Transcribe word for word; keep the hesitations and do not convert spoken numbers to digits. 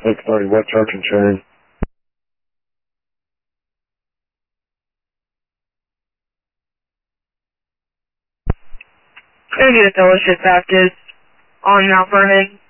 six thirty West Church and Cherry. Gonna get a Fellowship Baptist on Mount Vernon.